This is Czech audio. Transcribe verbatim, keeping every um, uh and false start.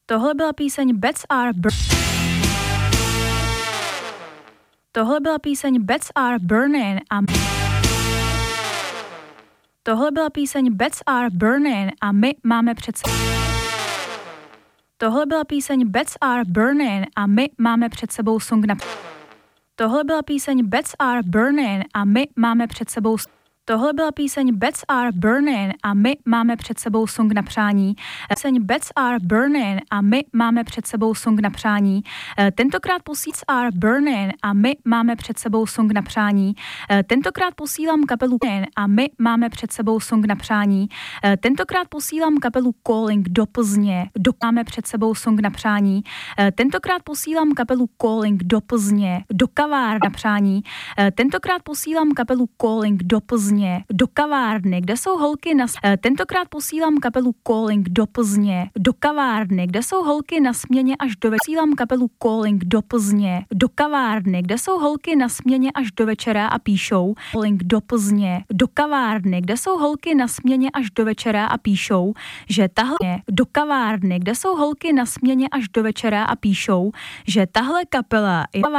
Tohle byla píseň Bats Are Bur- Tohle byla píseň Bats Are Burning a Tohle byla píseň Bats Are Burning a my máme před sebou Tohle byla píseň Bats Are Burning a my máme před sebou song na Tohle byla píseň Bats Are Burning a my máme před sebou Tohle byla píseň Bats Are Burning a my máme před sebou song na přání. Píseň Bats Are Burning a my máme před sebou song na přání. Tentokrát posílám Are Burning a my máme před sebou song na přání. Tentokrát posílám kapelu a my máme před sebou song na přání. Tentokrát posílám kapelu Calling do Plzně, do máme před sebou song na přání. Tentokrát posílám kapelu Calling do Plzně, do kavárny na přání. Tentokrát posílám kapelu Calling do Plzně, do kavárny, kde jsou holky na... Tentokrát posílám kapelu Calling do Plzně, do kavárny, kde jsou holky na směně až do večera. Posílám kapelu Calling do Plzně, do kavárny, kde jsou holky na směně až do večera a píšou. Calling do Plzně, do kavárny, kde jsou holky na směně až do večera a píšou, že tahle... Do kavárny, kde jsou holky na směně až do večera a píšou, že tahle kapela je